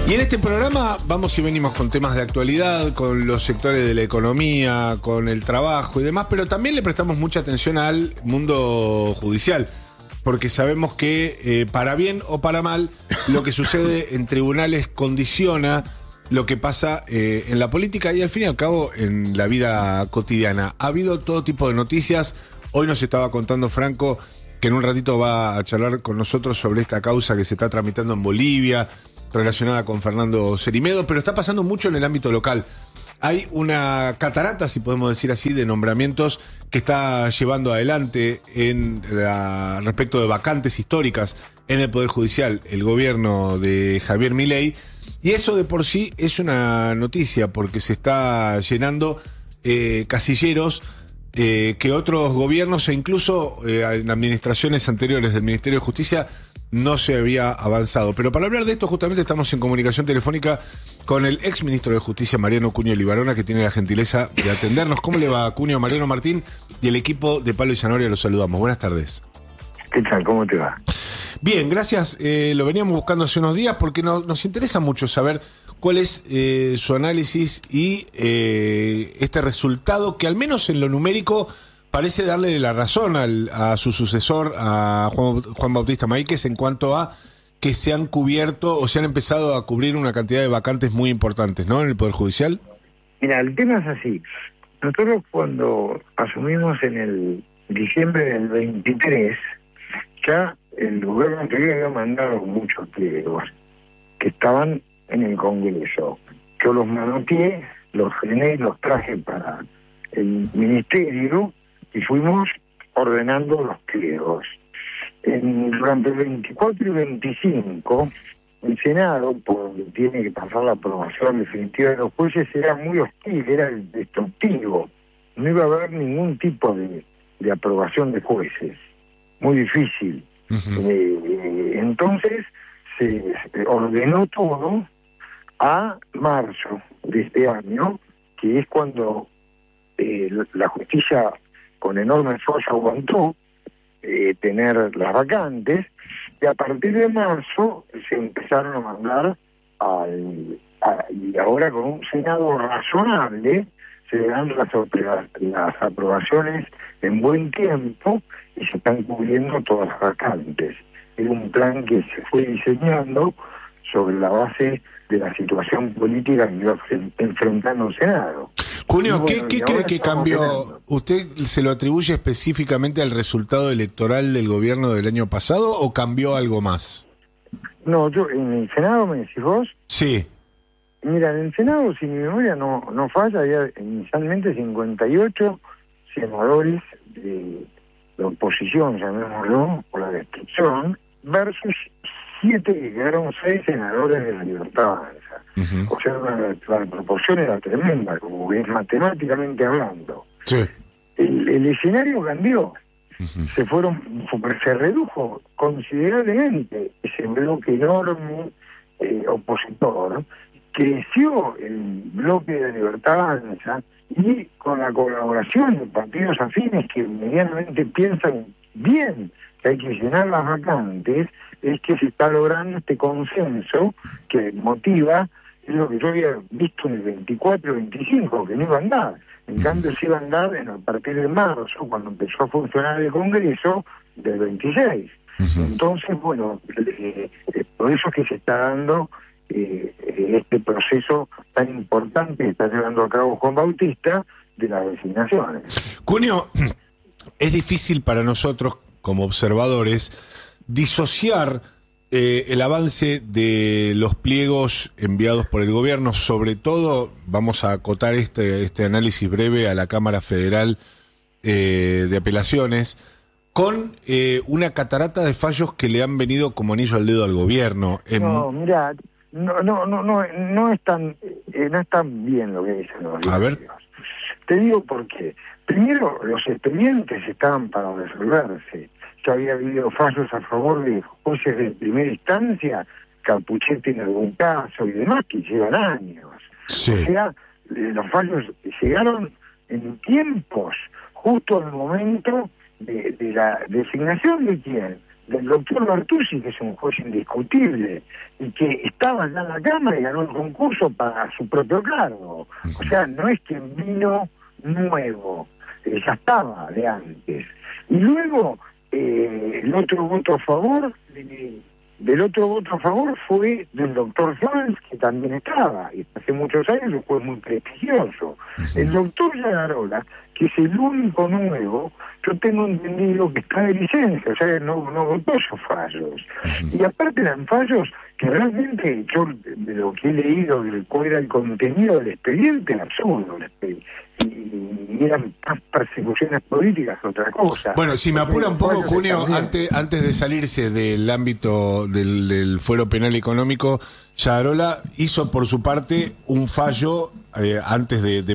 Y en este programa vamos y venimos con temas de actualidad, con los sectores de la economía, con el trabajo y demás, pero también le prestamos mucha atención al mundo judicial, porque sabemos que para bien o para mal, lo que sucede en tribunales condiciona lo que pasa en la política y al fin y al cabo en la vida cotidiana. Ha habido todo tipo de noticias. Hoy nos estaba contando Franco que en un ratito va a charlar con nosotros sobre esta causa que se está tramitando en Bolivia, relacionada con Fernando Cerimedo, pero está pasando mucho en el ámbito local. Hay una catarata, si podemos decir así, de nombramientos que está llevando adelante respecto de vacantes históricas en el Poder Judicial el gobierno de Javier Milei, y eso de por sí es una noticia porque se está llenando casilleros que otros gobiernos e incluso en administraciones anteriores del Ministerio de Justicia no se había avanzado. Pero para hablar de esto justamente estamos en comunicación telefónica con el ex ministro de Justicia, Mariano Cunio Libarona, que tiene la gentileza de atendernos. ¿Cómo le va, Cunio? Mariano Martín y el equipo de Palo y Zanahoria los saludamos. Buenas tardes. ¿Qué tal? ¿Cómo te va? Bien, gracias. Lo veníamos buscando hace unos días porque nos interesa mucho saber cuál es su análisis y este resultado que al menos en lo numérico parece darle la razón a su sucesor, a Juan Bautista Maíquez, en cuanto a que se han cubierto o se han empezado a cubrir una cantidad de vacantes muy importantes, ¿no?, en el Poder Judicial. Mira, el tema es así. Nosotros cuando asumimos en el diciembre del 23, ya el gobierno anterior había mandado muchos pliegos que estaban en el Congreso. Yo los manoteé, los frené, los traje para el Ministerio y fuimos ordenando los pliegos. Durante el 24 y 25, el Senado, por donde tiene que pasar la aprobación definitiva de los jueces, era muy hostil, era destructivo. No iba a haber ningún tipo de aprobación de jueces. Muy difícil. Entonces se ordenó todo a marzo de este año, que es cuando la justicia con enorme esfuerzo aguantó tener las vacantes, y a partir de marzo se empezaron a mandar y ahora con un Senado razonable se dan las aprobaciones en buen tiempo y se están cubriendo todas las vacantes. Es un plan que se fue diseñando sobre la base de la situación política que iba enfrentando el Senado. Cunio, ¿qué cree que cambió? ¿Usted se lo atribuye específicamente al resultado electoral del gobierno del año pasado o cambió algo más? No, yo en el Senado, ¿me decís vos? Sí. Mira, en el Senado, si mi memoria no falla, había inicialmente 58 senadores de la oposición, llamémoslo, por la destrucción, versus 7 que quedaron 6 senadores de la Libertad Avanza. O sea, la proporción era tremenda, como es matemáticamente hablando. Sí. El escenario cambió. Se redujo considerablemente ese bloque enorme opositor. Creció el bloque de Libertad Avanza y con la colaboración de partidos afines que medianamente piensan bien que hay que llenar las vacantes, es que se está logrando este consenso que motiva, es lo que yo había visto en el 24 y 25, que no iba a andar. En cambio se iba a andar a partir de marzo, cuando empezó a funcionar el Congreso, del 26. Entonces, bueno, por eso es que se está dando este proceso tan importante que está llevando a cabo Juan Bautista de las designaciones. Cunio, es difícil para nosotros, como observadores, disociar el avance de los pliegos enviados por el gobierno, sobre todo, vamos a acotar este análisis breve a la Cámara Federal de Apelaciones, con una catarata de fallos que le han venido como anillo al dedo al gobierno. No, mirá, no es tan bien lo que dicen los A ver. pliegos. Te digo por qué. Primero, los expedientes estaban para resolverse. Ya había habido fallos a favor de jueces de primera instancia, Capuchetti en algún caso y demás, que llevan años. Sí. O sea, los fallos llegaron en tiempos, justo al momento de la designación de quién, del doctor Bertuzzi, que es un juez indiscutible, y que estaba ya en la Cámara y ganó el concurso para su propio cargo. O sea, no es que vino nuevo, ya estaba de antes. Y luego, el otro voto a favor, del otro voto a favor fue del doctor Sanz, que también estaba, y hace muchos años un juez muy prestigioso. El doctor Yagarola, que es el único nuevo, yo tengo entendido que está de licencia, o sea, no votó esos fallos. Y aparte eran fallos que realmente, yo de lo que he leído de cuál era el contenido del expediente, era absurdo el expediente. Y eran más persecuciones políticas que otra cosa. Bueno, si me apura un poco, Cuneo, antes de salirse del ámbito del fuero penal económico, Yagarola hizo por su parte un fallo antes de